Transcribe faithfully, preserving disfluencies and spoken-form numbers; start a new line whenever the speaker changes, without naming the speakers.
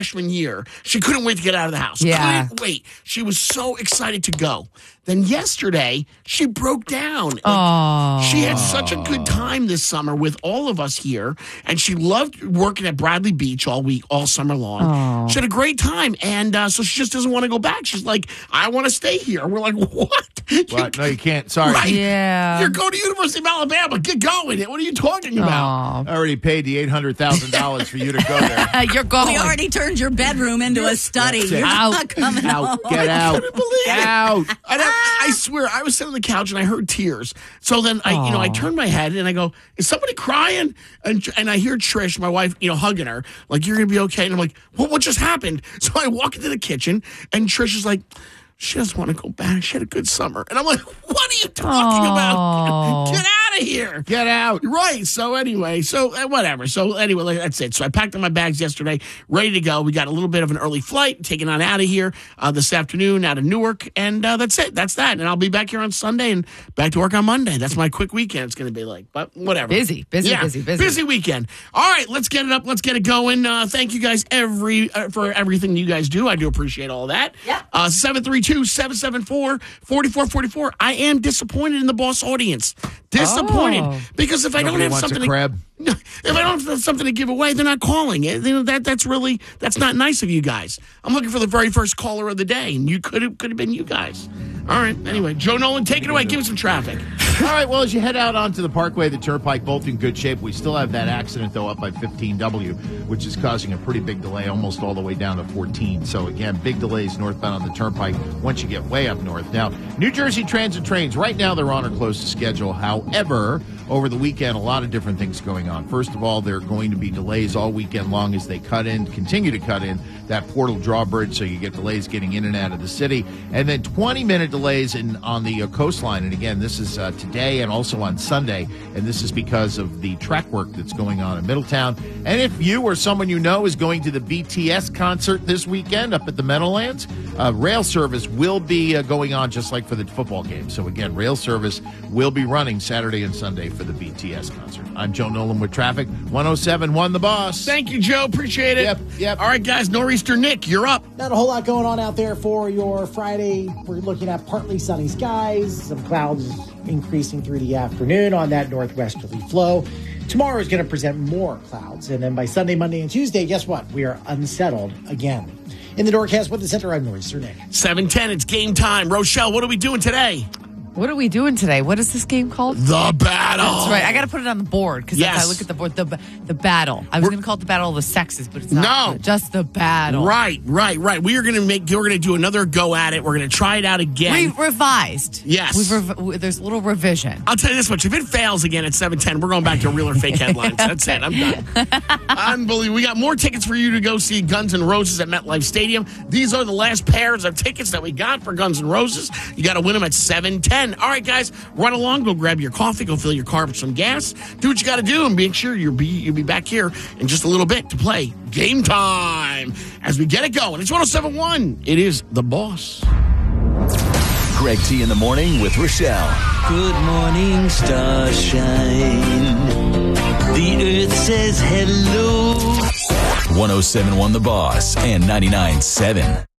freshman year, she couldn't wait to get out of the house.
Yeah.
Couldn't wait. She was so excited to go. Then yesterday, she broke down. Like,
Oh.
she had such a good time this summer with all of us here, and she loved working at Bradley Beach all week, all summer long.
Oh.
She had a great time, and uh, so she just doesn't want to go back. She's like, I want to stay here. We're like, what?
What? No, you can't. Sorry.
Right.
Yeah.
You're going to University of Alabama. Get going. What are you talking about?
Oh.
I already paid the eight hundred thousand dollars for you to go there.
You're going.
We already turned your bedroom into a study.
That's it.
You're
Out.
not coming
Out.
home.
Get out.
couldn't believe it.
Out.
And I, I swear, I was sitting on the couch and I heard tears. So then I, you know, I
Aw.
turned my head and I go, "Is somebody crying?" And and I hear Trish, my wife, you know, hugging her, like, "You're gonna be okay." And I'm like, "What? What just happened?" So I walk into the kitchen and Trish is like, "She doesn't want to go back. She had a good summer." And I'm like, "What are you talking
Aw.
about? Get out of here!"
Get out.
Right. So anyway, so uh, whatever. So anyway, like, that's it. So I packed up my bags yesterday, ready to go. We got a little bit of an early flight, taking on out of here uh, this afternoon out of Newark, and uh, that's it. That's that. And I'll be back here on Sunday and back to work on Monday. That's my quick weekend. It's going to be like, but whatever.
Busy, busy,
Yeah,
busy, busy.
busy weekend. All right, let's get it up. Let's get it going. Uh, thank you guys every uh, for everything you guys do. I do appreciate all that.
Yeah.
Uh, seven three two, seven seven four, four four four four. I am disappointed in the boss audience. Disappointed.
Oh.
Because if I don't
Nobody
have
wants
something
a crab.
To, if I don't have something to give away, they're not calling. You know, that that's really that's not nice of you guys. I'm looking for the very first caller of the day, and you could have could have been you guys. All right. Anyway, Joe Nolan, take it away. Give us some traffic.
All right, well, as you head out onto the Parkway, the Turnpike, both in good shape. We still have that accident, though, up by fifteen W, which is causing a pretty big delay, almost all the way down to fourteen. So, again, big delays northbound on the Turnpike once you get way up north. Now, New Jersey Transit trains, right now they're on or close to schedule. However, over the weekend, a lot of different things going on. First of all, there are going to be delays all weekend long as they cut in, continue to cut in that Portal Drawbridge, so you get delays getting in and out of the city. And then twenty-minute delays in on the uh, coastline. And, again, this is uh, today and also on Sunday, and this is because of the track work that's going on in Middletown. And if you or someone you know is going to the B T S concert this weekend up at the Meadowlands, uh, rail service will be uh, going on just like for the football game. So, again, rail service will be running Saturday and Sunday for the B T S concert. I'm Joe Nolan with traffic. one oh seven one The Boss.
Thank you, Joe. Appreciate it.
Yep, yep.
All right, guys. Nor'easter Nick, you're up.
Not a whole lot going on out there for your Friday. We're looking at partly sunny skies, some clouds increasing through the afternoon on that northwesterly flow. Tomorrow is going to present more clouds, and then by Sunday, Monday, and Tuesday, guess what? We are unsettled again. In the Norcast with the Center, I'm Nor'easter Nick.
seven ten, it's game time. Rochelle, what are we doing today?
What are we doing today? What is this game called?
The battle.
That's right. I got to put it on the board because
Yes.
if I look at the board, the the battle. I was going to call it the battle of the sexes, but it's not.
No.
Just the battle.
Right, right, right. We are going to make. We're going to do another go at it. We're going to try it out again.
We revised.
Yes.
We've rev- we- there's a little revision.
I'll tell you this much: if it fails again at seven ten, we're going back to real or fake headlines. That's it. I'm done. Unbelievable. We got more tickets for you to go see Guns N' Roses at MetLife Stadium. These are the last pairs of tickets that we got for Guns N' Roses. You got to win them at seven ten. All right, guys, run along. Go grab your coffee. Go fill your car with some gas. Do what you got to do, and make sure you'll be you'll be back here in just a little bit to play Game Time as we get it going. It's one oh seven one. It is The Boss.
Greg T in the morning with Rochelle.
Good morning, starshine. The earth says hello.
one oh seven one The Boss and ninety-nine point seven.